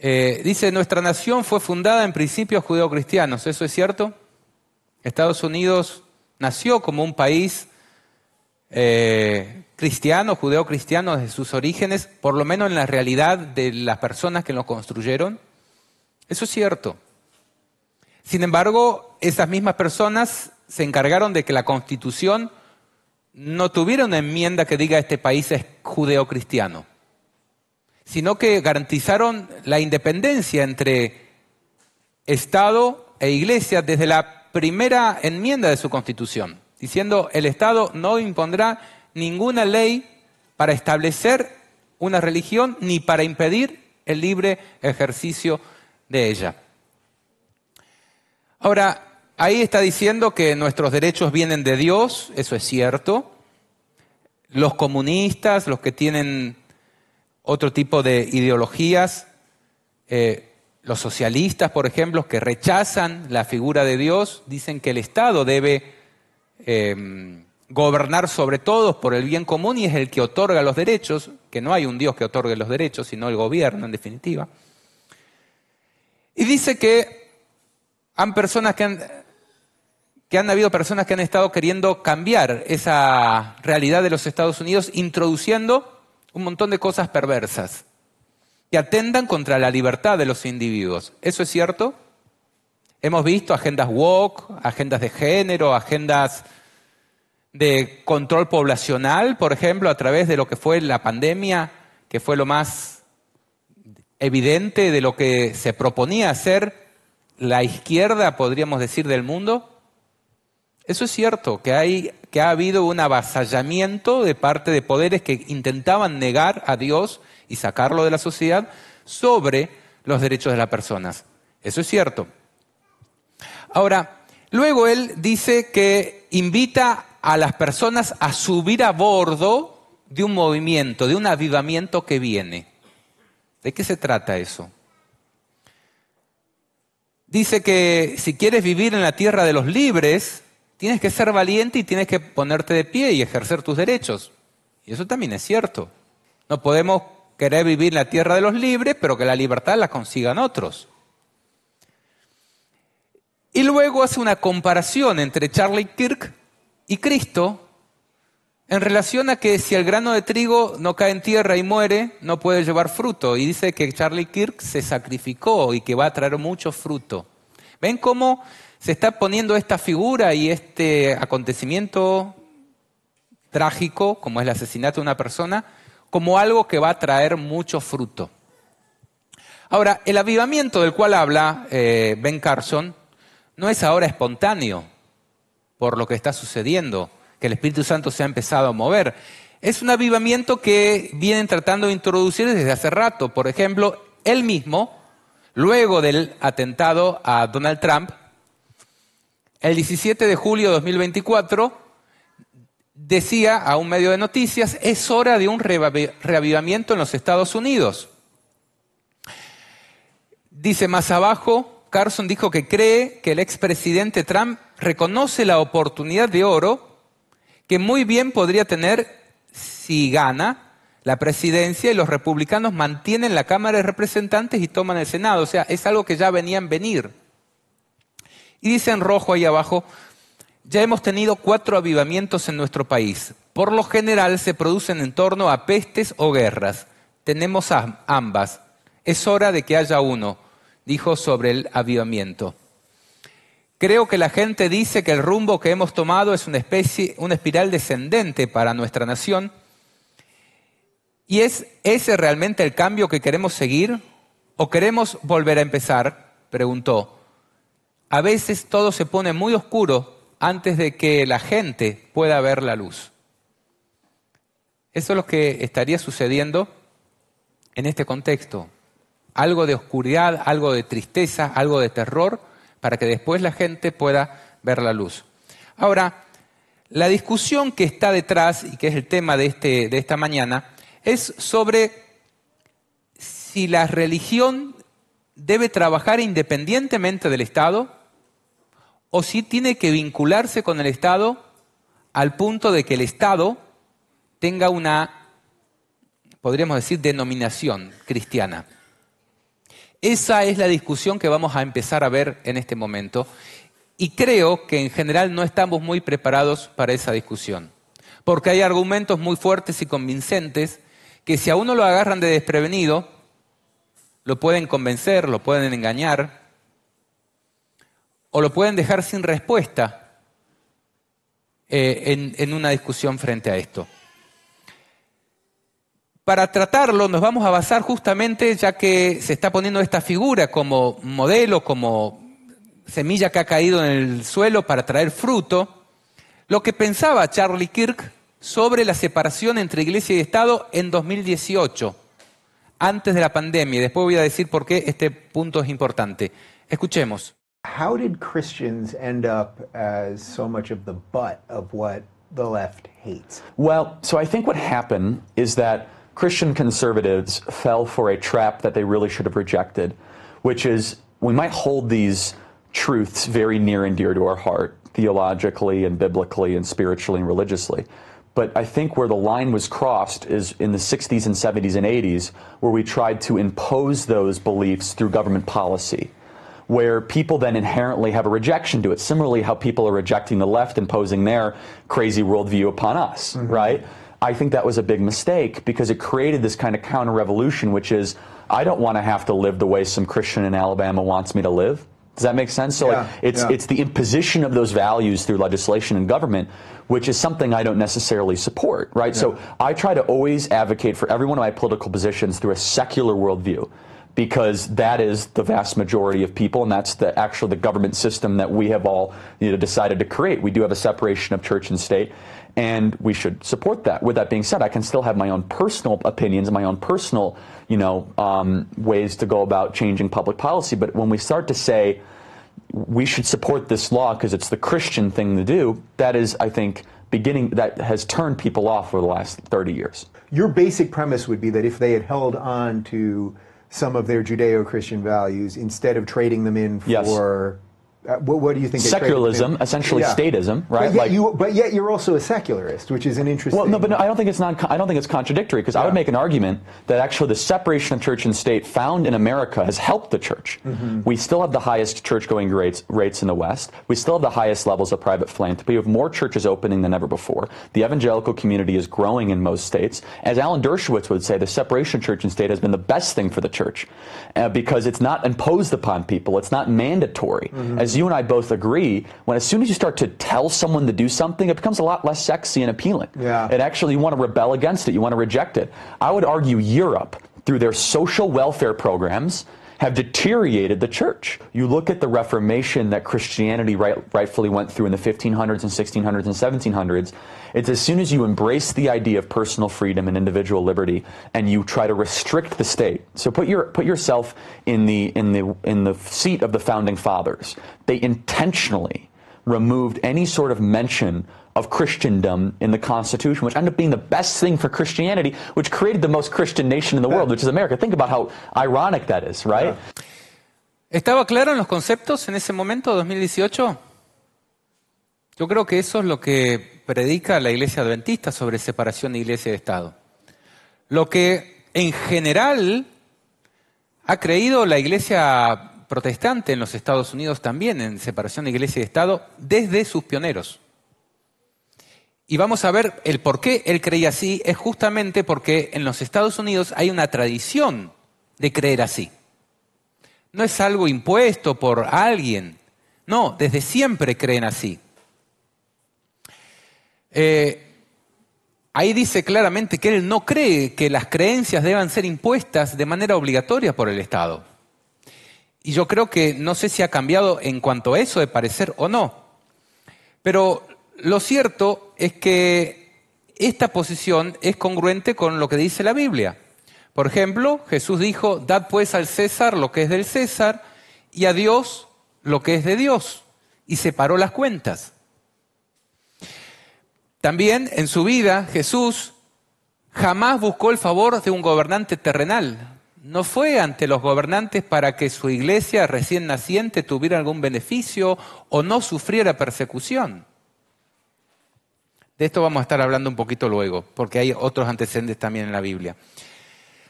Dice, nuestra nación fue fundada en principios judeocristianos. ¿Eso es cierto? Estados Unidos nació como un país cristiano, judeocristiano desde sus orígenes, por lo menos en la realidad de las personas que lo construyeron. Eso es cierto. Sin embargo, esas mismas personas se encargaron de que la Constitución no tuviera una enmienda que diga este país es judeocristiano, sino que garantizaron la independencia entre Estado e Iglesia desde la primera enmienda de su Constitución, diciendo el Estado no impondrá ninguna ley para establecer una religión ni para impedir el libre ejercicio de ella. Ahora, ahí está diciendo que nuestros derechos vienen de Dios, eso es cierto. Los comunistas, los que tienen otro tipo de ideologías, los socialistas, por ejemplo, que rechazan la figura de Dios, dicen que el Estado debe gobernar sobre todos por el bien común y es el que otorga los derechos, que no hay un Dios que otorgue los derechos, sino el gobierno, en definitiva. Y dice que han habido personas que han estado queriendo cambiar esa realidad de los Estados Unidos, introduciendo un montón de cosas perversas que atentan contra la libertad de los individuos. ¿Eso es cierto? Hemos visto agendas woke, agendas de género, agendas de control poblacional, por ejemplo, a través de lo que fue la pandemia, que fue lo más evidente de lo que se proponía hacer la izquierda, podríamos decir, del mundo. Eso es cierto, que ha habido un avasallamiento de parte de poderes que intentaban negar a Dios y sacarlo de la sociedad sobre los derechos de las personas. Eso es cierto. Ahora, luego él dice que invita a las personas a subir a bordo de un movimiento, de un avivamiento que viene. ¿De qué se trata eso? Dice que si quieres vivir en la tierra de los libres, tienes que ser valiente y tienes que ponerte de pie y ejercer tus derechos. Y eso también es cierto. No podemos querer vivir en la tierra de los libres, pero que la libertad la consigan otros. Y luego hace una comparación entre Charlie Kirk y Cristo en relación a que si el grano de trigo no cae en tierra y muere, no puede llevar fruto. Y dice que Charlie Kirk se sacrificó y que va a traer mucho fruto. ¿Ven cómo se está poniendo esta figura y este acontecimiento trágico, como es el asesinato de una persona, como algo que va a traer mucho fruto? Ahora, el avivamiento del cual habla Ben Carson no es ahora espontáneo por lo que está sucediendo, que el Espíritu Santo se ha empezado a mover. Es un avivamiento que vienen tratando de introducir desde hace rato. Por ejemplo, él mismo, luego del atentado a Donald Trump, el 17 de julio de 2024, decía a un medio de noticias, es hora de un reavivamiento en los Estados Unidos. Dice más abajo, Carson dijo que cree que el expresidente Trump reconoce la oportunidad de oro que muy bien podría tener si gana la presidencia y los republicanos mantienen la Cámara de Representantes y toman el Senado. O sea, es algo que ya venían venir. Y dice en rojo ahí abajo, ya hemos tenido 4 avivamientos en nuestro país. Por lo general se producen en torno a pestes o guerras. Tenemos ambas. Es hora de que haya uno, dijo sobre el avivamiento. Creo que la gente dice que el rumbo que hemos tomado es una espiral descendente para nuestra nación. ¿Y es ese realmente el cambio que queremos seguir? ¿O queremos volver a empezar? Preguntó. A veces todo se pone muy oscuro antes de que la gente pueda ver la luz. Eso es lo que estaría sucediendo en este contexto. Algo de oscuridad, algo de tristeza, algo de terror, para que después la gente pueda ver la luz. Ahora, la discusión que está detrás, y que es el tema de esta mañana, es sobre si la religión debe trabajar independientemente del Estado o si tiene que vincularse con el Estado al punto de que el Estado tenga una, podríamos decir, denominación cristiana. Esa es la discusión que vamos a empezar a ver en este momento. Y creo que en general no estamos muy preparados para esa discusión. Porque hay argumentos muy fuertes y convincentes que si a uno lo agarran de desprevenido, lo pueden convencer, lo pueden engañar, o lo pueden dejar sin respuesta en una discusión frente a esto. Para tratarlo nos vamos a basar justamente, ya que se está poniendo esta figura como modelo, como semilla que ha caído en el suelo para traer fruto, lo que pensaba Charlie Kirk sobre la separación entre Iglesia y Estado en 2018, antes de la pandemia. Y después voy a decir por qué este punto es importante. Escuchemos. How did Christians end up as so much of the butt of what the left hates? Well, so I think what happened is that Christian conservatives fell for a trap that they really should have rejected, which is we might hold these truths very near and dear to our heart, theologically and biblically and spiritually and religiously. But I think where the line was crossed is in the 60s and 70s and 80s, where we tried to impose those beliefs through government policy, where people then inherently have a rejection to it. Similarly, how people are rejecting the left, imposing their crazy worldview upon us, right? I think that was a big mistake because it created this kind of counter-revolution, which is, I don't want to have to live the way some Christian in Alabama wants me to live. Does that make sense? So it's the imposition of those values through legislation and government, which is something I don't necessarily support, right? So I try to always advocate for every one of my political positions through a secular worldview, because that is the vast majority of people, and that's actually the government system that we have all decided to create. We do have a separation of church and state, and we should support that. With that being said, I can still have my own personal opinions and my own personal, ways to go about changing public policy. But when we start to say we should support this law because it's the Christian thing to do, that is, I think, that has turned people off for the last 30 years. Your basic premise would be that if they had held on to some of their Judeo-Christian values instead of trading them in for what do you think? Secularism, essentially statism, right? But yet you're also a secularist, which is an interesting. Well, no, but no, I don't think it's contradictory, because I would make an argument that actually the separation of church and state found in America has helped the church. We still have the highest church-going rates in the West. We still have the highest levels of private philanthropy. We have more churches opening than ever before. The evangelical community is growing in most states. As Alan Dershowitz would say, the separation of church and state has been the best thing for the church, because it's not imposed upon people. It's not mandatory. As you and I both agree, as soon as you start to tell someone to do something, it becomes a lot less sexy and appealing. It actually, you want to rebel against it. You want to reject it. I would argue Europe, through their social welfare programs, have deteriorated the church. You look at the Reformation that Christianity rightfully went through in the 1500s and 1600s and 1700s. It's as soon as you embrace the idea of personal freedom and individual liberty, and you try to restrict the state. So put yourself in the seat of the founding fathers. They intentionally removed any sort of mention of Christendom in the Constitution, which ended up being the best thing for Christianity, which created the most Christian nation in the world, which is America. Think about how ironic that is, right? ¿Estaba claro en los conceptos en ese momento, 2018? Yo creo que eso es lo que predica la Iglesia Adventista sobre separación de Iglesia y Estado. Lo que en general ha creído la Iglesia protestante en los Estados Unidos también, en separación de Iglesia y Estado, desde sus pioneros. Y vamos a ver el por qué él creía así, es justamente porque en los Estados Unidos hay una tradición de creer así. No es algo impuesto por alguien, no, desde siempre creen así. Ahí dice claramente que él no cree que las creencias deban ser impuestas de manera obligatoria por el Estado. Y yo creo que no sé si ha cambiado en cuanto a eso de parecer o no. Pero lo cierto es que esta posición es congruente con lo que dice la Biblia. Por ejemplo, Jesús dijo, dad pues al César lo que es del César y a Dios lo que es de Dios. Y separó las cuentas. También en su vida Jesús jamás buscó el favor de un gobernante terrenal. No fue ante los gobernantes para que su iglesia recién naciente tuviera algún beneficio o no sufriera persecución. De esto vamos a estar hablando un poquito luego, porque hay otros antecedentes también en la Biblia.